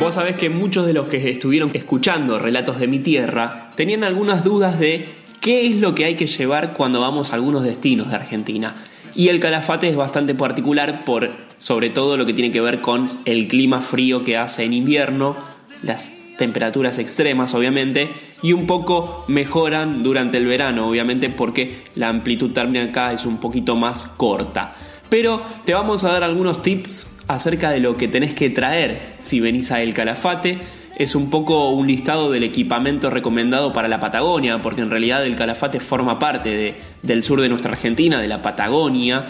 Vos sabés que muchos de los que estuvieron escuchando Relatos de mi Tierra tenían algunas dudas de qué es lo que hay que llevar cuando vamos a algunos destinos de Argentina. Y el Calafate es bastante particular por sobre todo lo que tiene que ver con el clima frío que hace en invierno, las temperaturas extremas obviamente, y un poco mejoran durante el verano obviamente porque la amplitud térmica acá es un poquito más corta. Pero te vamos a dar algunos tips acerca de lo que tenés que traer si venís a El Calafate. Es un poco un listado del equipamiento recomendado para la Patagonia, porque en realidad el Calafate forma parte del sur de nuestra Argentina, de la Patagonia.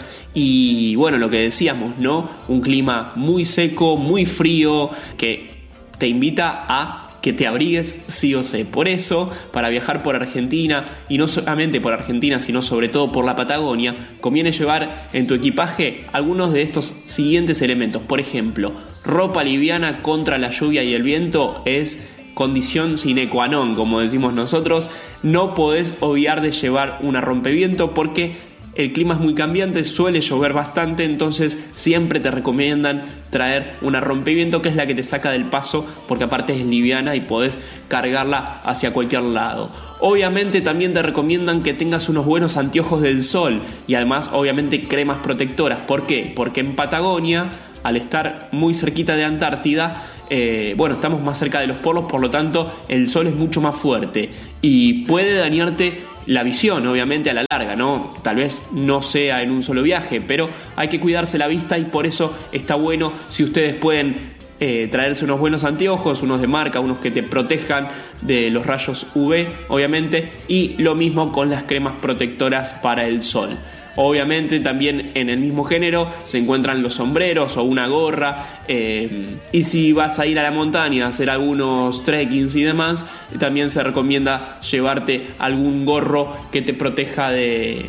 Y bueno, lo que decíamos, ¿no? Un clima muy seco, muy frío, que te invita a que te abrigues sí o sí. Por eso, para viajar por Argentina, y no solamente por Argentina, sino sobre todo por la Patagonia, conviene llevar en tu equipaje algunos de estos siguientes elementos. Por ejemplo, ropa liviana contra la lluvia y el viento es condición sine qua non, como decimos nosotros. No podés obviar de llevar una rompeviento porque el clima es muy cambiante, suele llover bastante, entonces siempre te recomiendan traer una rompeviento, que es la que te saca del paso, porque aparte es liviana y podés cargarla hacia cualquier lado. Obviamente también te recomiendan que tengas unos buenos anteojos del sol y además obviamente cremas protectoras. ¿Por qué? Porque en Patagonia, al estar muy cerquita de Antártida, estamos más cerca de los polos, por lo tanto el sol es mucho más fuerte y puede dañarte la visión, obviamente, a la larga, ¿no? Tal vez no sea en un solo viaje, pero hay que cuidarse la vista y por eso está bueno si ustedes pueden traerse unos buenos anteojos, unos de marca, unos que te protejan de los rayos UV, obviamente, y lo mismo con las cremas protectoras para el sol. Obviamente también en el mismo género se encuentran los sombreros o una gorra, y si vas a ir a la montaña a hacer algunos trekkings y demás, también se recomienda llevarte algún gorro que te proteja de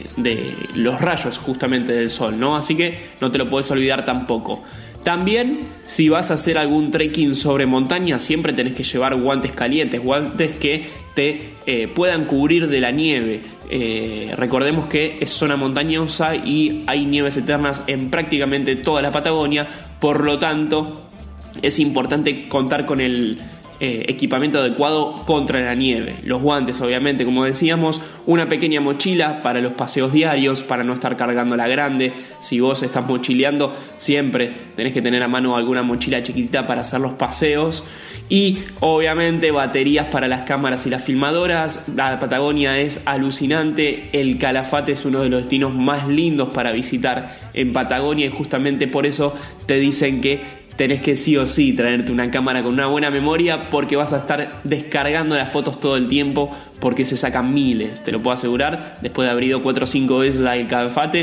los rayos justamente del sol, ¿no? Así que no te lo puedes olvidar tampoco. También, si vas a hacer algún trekking sobre montaña, siempre tenés que llevar guantes calientes, guantes que te puedan cubrir de la nieve. Recordemos que es zona montañosa y hay nieves eternas en prácticamente toda la Patagonia, por lo tanto es importante contar con el equipamiento adecuado contra la nieve. Los guantes, obviamente, como decíamos, una pequeña mochila para los paseos diarios, para no estar cargando la grande. Si vos estás mochileando, siempre tenés que tener a mano alguna mochila chiquitita para hacer los paseos. Y obviamente baterías para las cámaras y las filmadoras. La Patagonia es alucinante. El Calafate es uno de los destinos más lindos para visitar en Patagonia y justamente por eso te dicen que tenés que sí o sí traerte una cámara con una buena memoria, porque vas a estar descargando las fotos todo el tiempo, porque se sacan miles, te lo puedo asegurar. Después de haber ido 4 o 5 veces al Calafate,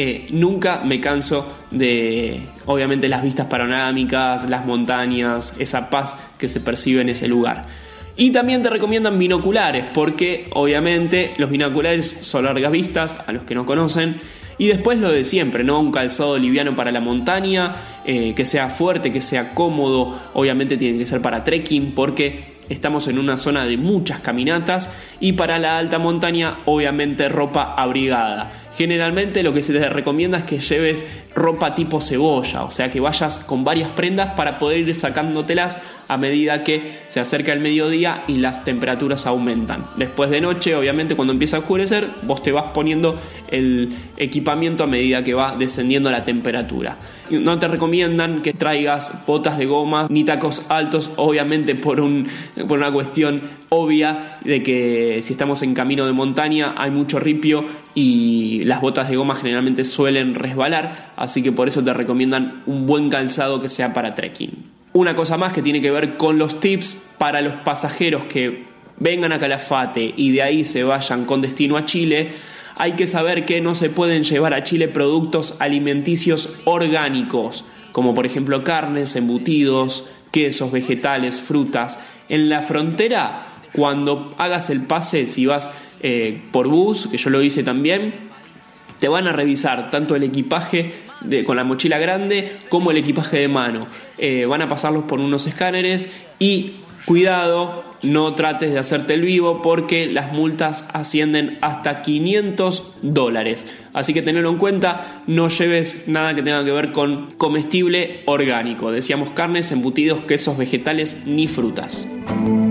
nunca me canso de, obviamente, las vistas panorámicas, las montañas, esa paz que se percibe en ese lugar. Y también te recomiendan binoculares, porque obviamente los binoculares son largas vistas, a los que no conocen. Y después lo de siempre, ¿no? Un calzado liviano para la montaña, que sea fuerte, que sea cómodo. Obviamente tiene que ser para trekking, porque estamos en una zona de muchas caminatas. Y para la alta montaña, obviamente ropa abrigada. Generalmente lo que se te recomienda es que lleves ropa tipo cebolla, o sea que vayas con varias prendas para poder ir sacándotelas a medida que se acerca el mediodía y las temperaturas aumentan. Después de noche, obviamente, cuando empieza a oscurecer, vos te vas poniendo el equipamiento a medida que va descendiendo la temperatura. No te recomiendan que traigas botas de goma ni tacos altos, obviamente por una cuestión obvia de que si estamos en camino de montaña hay mucho ripio y las botas de goma generalmente suelen resbalar, así que por eso te recomiendan un buen calzado que sea para trekking. Una cosa más que tiene que ver con los tips para los pasajeros que vengan a Calafate y de ahí se vayan con destino a Chile. Hay que saber que no se pueden llevar a Chile productos alimenticios orgánicos, como por ejemplo carnes, embutidos, quesos, vegetales, frutas. En la frontera, cuando hagas el pase, si vas por bus, que yo lo hice también, te van a revisar tanto el equipaje con la mochila grande como el equipaje de mano. Van a pasarlos por unos escáneres y Cuidado, no trates de hacerte el vivo porque las multas ascienden hasta $500. Así que tenedlo en cuenta, no lleves nada que tenga que ver con comestible orgánico. Decíamos carnes, embutidos, quesos, vegetales ni frutas.